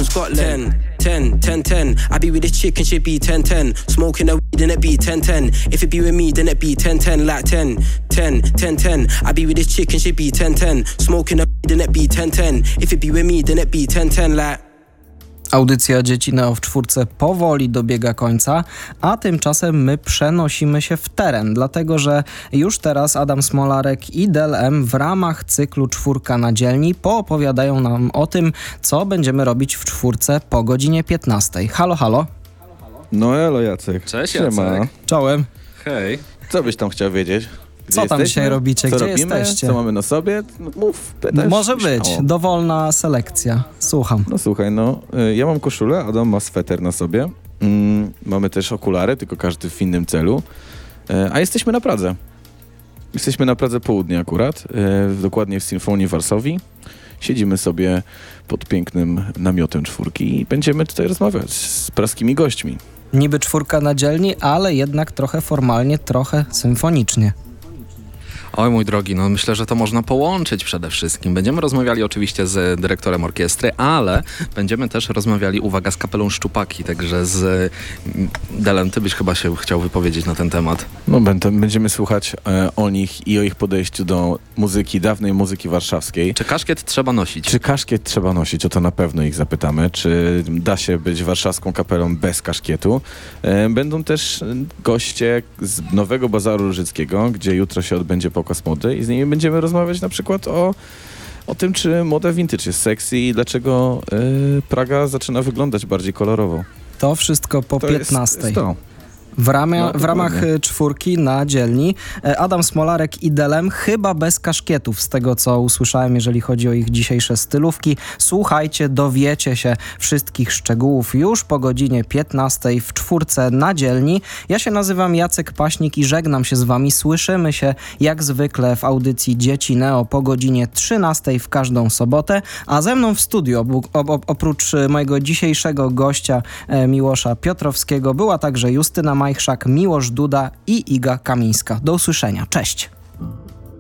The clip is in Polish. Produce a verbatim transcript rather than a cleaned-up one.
from Scotland. ten, ten, ten. I be with this chick and she be ten, ten. Smoking a weed and it be ten, ten. If it be with me, then it be ten, ten. Like ten, ten, ten, ten. I be with this chick and she be ten, ten. Smoking a weed and it be ten, ten. If it be with me, then it be ten, ten. Like. Audycja Dzieci Neo w czwórce powoli dobiega końca, a tymczasem my przenosimy się w teren, dlatego że już teraz Adam Smolarek i Del M w ramach cyklu Czwórka na dzielni poopowiadają nam o tym, co będziemy robić w czwórce po godzinie piętnastej. Halo, halo. No elo Jacek. Cześć Siema. Jacek. Czołem. Hej. Co byś tam chciał wiedzieć? Gdzie Co tam jesteśmy? dzisiaj robicie? Co Gdzie robimy? jesteście? Co mamy na sobie? No, mów, pytasz. Może być. Śmiało. Dowolna selekcja. Słucham. No słuchaj, no y, ja mam koszulę, Adam ma sweter na sobie. Mm, mamy też okulary, tylko każdy w innym celu. Y, a jesteśmy na Pradze. Jesteśmy na Pradze Południe akurat, y, dokładnie w Sinfonii w Warszawie. Siedzimy sobie pod pięknym namiotem czwórki i będziemy tutaj rozmawiać z praskimi gośćmi. Niby czwórka na dzielni, ale jednak trochę formalnie, trochę symfonicznie. Oj mój drogi, no myślę, że to można połączyć przede wszystkim. Będziemy rozmawiali oczywiście z dyrektorem orkiestry, ale będziemy też rozmawiali, uwaga, z kapelą Szczupaki, także z Delem, ty byś chyba się chciał wypowiedzieć na ten temat. No będę, będziemy słuchać e, o nich i o ich podejściu do muzyki, dawnej muzyki warszawskiej. Czy kaszkiet trzeba nosić? Czy kaszkiet trzeba nosić? O to na pewno ich zapytamy. Czy da się być warszawską kapelą bez kaszkietu? E, będą też goście z Nowego Bazaru Różyckiego, gdzie jutro się odbędzie pokaz mody i z nimi będziemy rozmawiać na przykład o, o tym, czy moda vintage jest sexy i dlaczego e, Praga zaczyna wyglądać bardziej kolorowo. To wszystko po To piętnastej. jest, jest to. W, ramia, No, w ramach dokładnie. y, czwórki na dzielni Adam Smolarek i Delem, chyba bez kaszkietów z tego, co usłyszałem, jeżeli chodzi o ich dzisiejsze stylówki. Słuchajcie, dowiecie się wszystkich szczegółów już po godzinie piętnastej w czwórce na dzielni. Ja się nazywam Jacek Paśnik i żegnam się z wami. Słyszymy się jak zwykle w audycji Dzieci Neo po godzinie trzynastej w każdą sobotę, a ze mną w studiu ob- ob- oprócz mojego dzisiejszego gościa e, Miłosza Piotrowskiego była także Justyna Majchrzak, Miłosz Duda i Iga Kamińska. Do usłyszenia. Cześć!